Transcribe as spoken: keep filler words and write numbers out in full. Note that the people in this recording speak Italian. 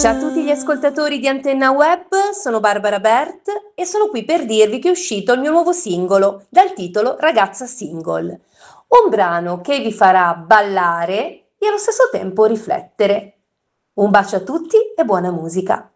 Ciao a tutti gli ascoltatori di Antenna Web, sono Barbara Bert e sono qui per dirvi che è uscito il mio nuovo singolo dal titolo Ragazza Single, un brano che vi farà ballare e allo stesso tempo riflettere. Un bacio a tutti e buona musica!